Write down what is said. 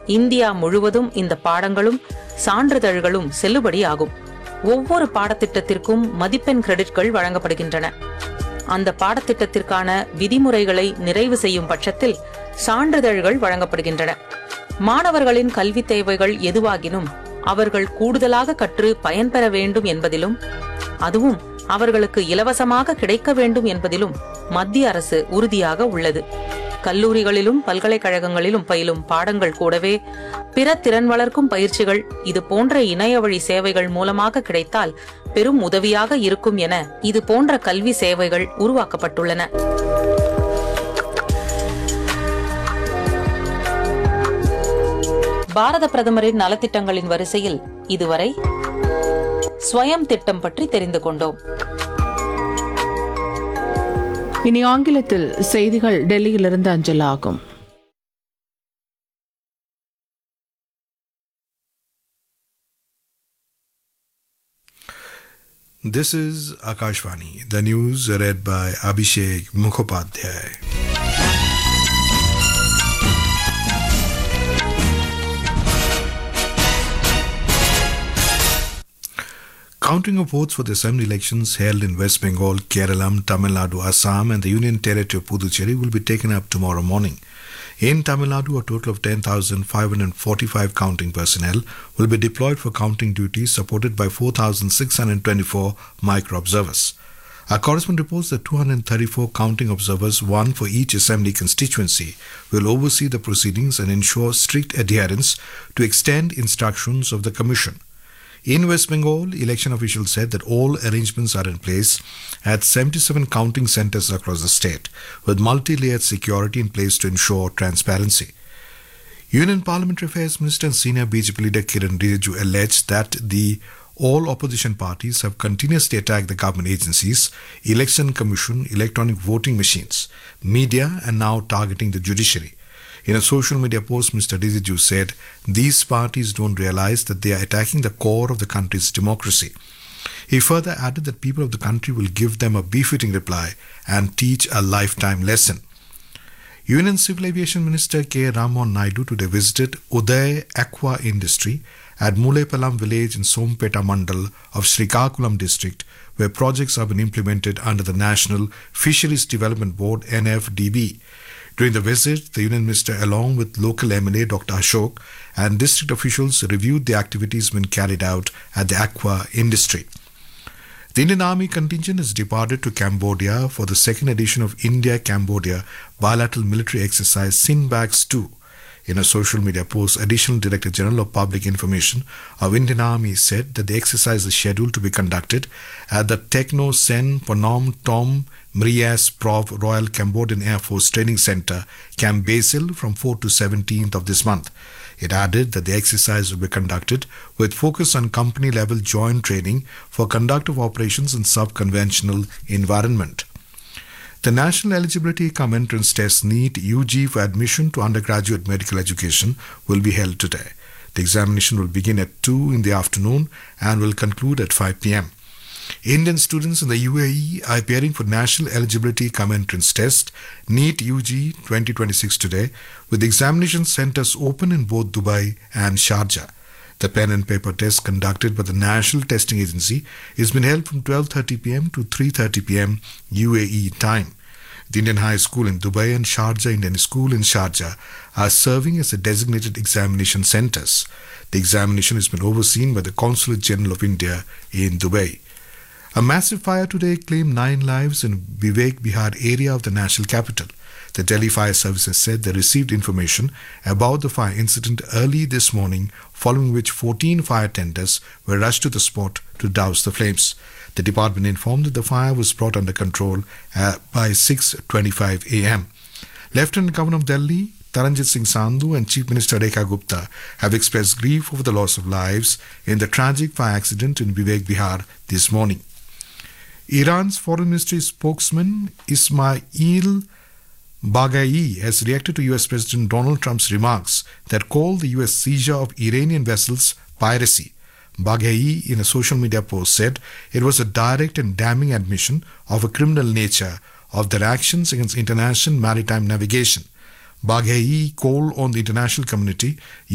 India முழுவதும் இந்த பாடங்களும் சான்றிதழ்களும் செல்லுபடியாகும். ஒவ்வொரு பாடத்திட்டத்திற்கும் மதிப்பெண் கிரெடிட்கள் வழங்கப்படுகின்றன. அந்த பாடத்திட்டத்திற்கான விதிமுறைகளை நிறைவு செய்யும் பட்சத்தில் சான்றிதழ்கள் வழங்கப்படுகின்றன. மாணவர்களின் கல்வி தேவைகள் எதுவாகினும் அவர்கள் கூடுதலாக கற்று பயன்பெற வேண்டும் என்பதிலும், அதுவும் அவர்களுக்கு இலவசமாக கிடைக்க வேண்டும் என்பதிலும் மத்திய அரசு உறுதியாக உள்ளது. கல்லூரிகளிலும் பல்கலைக்கழகங்களிலும் பயிலும் பாடங்கள் கூடவே பிற திறன் வளர்க்கும் பயிற்சிகள் இது போன்ற இணையவழி சேவைகள் மூலமாக கிடைத்தால் பெரும் உதவியாக இருக்கும் என இது போன்ற கல்வி சேவைகள் உருவாக்கப்பட்டுள்ளன. பாரத பிரதமரின் நலத்திட்டங்களின் வரிசையில் இதுவரை ஸ்வயம் திட்டம் பற்றி தெரிந்து கொண்டோம். இனி ஆங்கிலத்தில் செய்திகள் டெல்லியிலிருந்து அஞ்சலாகும். This is Akashvani. The news read by Abhishek Mukhopadhyay. Counting of votes for the assembly elections held in West Bengal, Kerala, Tamil Nadu, Assam and the Union Territory of Puducherry will be taken up tomorrow morning. In Tamil Nadu, a total of 10,545 counting personnel will be deployed for counting duties, supported by 4,624 micro-observers. Our correspondent reports that 234 counting observers, one for each assembly constituency, will oversee the proceedings and ensure strict adherence to extend instructions of the Commission. In West Bengal, election officials said that all arrangements are in place at 77 counting centers across the state, with multi-layered security in place to ensure transparency. Union Parliamentary Affairs Minister and Senior BJP leader Kiran Rijiju alleged that all opposition parties have continuously attacked the government agencies, election commission, electronic voting machines, media and now targeting the judiciary. In a social media post, Mr. Rijiju said, these parties don't realize that they are attacking the core of the country's democracy. He further added that people of the country will give them a befitting reply and teach a lifetime lesson. Union Civil Aviation Minister K. Rammohan Naidu today visited Uday Aqua Industry at Mulepalam village in Sompeta Mandal of Srikakulam district, where projects have been implemented under the National Fisheries Development Board NFDB. During the visit, the Union Minister, along with local MLA Dr. Ashok and district officials, reviewed the activities being carried out at the aqua industry. The Indian Army contingent has departed to Cambodia for the second edition of India-Cambodia bilateral military exercise Sinbax 2. In a social media post, Additional Director General of Public Information of Indian Army said that the exercise is scheduled to be conducted at the Techno Sen Phnom Tom Mrias Prov Royal Cambodian Air Force Training Center, Camp Basil, from 4th to 17th of this month. It added that the exercise will be conducted with focus on company-level joint training for conduct of operations in sub-conventional environment. The National Eligibility Cum Entrance Test NEET UG for admission to undergraduate medical education will be held today. The examination will begin at 2 in the afternoon and will conclude at 5 p.m. Indian students in the UAE are appearing for National Eligibility Cum Entrance Test NEET UG 2026 today, with examination centers open in both Dubai and Sharjah. The pen and paper test conducted by the National Testing Agency is being held from 12:30 p.m. to 3:30 p.m. UAE time. The Indian High School in Dubai and Sharjah Indian School in Sharjah are serving as the designated examination centers. The examination has been overseen by the Consulate General of India in Dubai. A massive fire today claimed 9 lives in Vivek Bihar area of the national capital. The Delhi Fire Services said they received information about the fire incident early this morning, following which 14 fire tenders were rushed to the spot to douse the flames. The department informed that the fire was brought under control by 6:25 a.m. Lieutenant Governor of Delhi, Taranjit Singh Sandhu, and Chief Minister Rekha Gupta have expressed grief over the loss of lives in the tragic fire accident in Vivek Bihar this morning. Iran's Foreign Ministry spokesman Ismail Baghai has reacted to US President Donald Trump's remarks that called the US seizure of Iranian vessels piracy. Baghai, in a social media post, said it was a direct and damning admission of a criminal nature of their actions against international maritime navigation. Baghai called on the international community